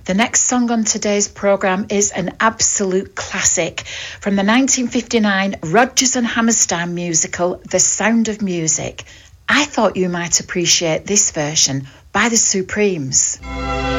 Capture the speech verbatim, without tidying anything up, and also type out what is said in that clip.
The next song on today's programme is an absolute classic from the nineteen fifty-nine Rodgers and Hammerstein musical, The Sound of Music. I thought you might appreciate this version by the Supremes.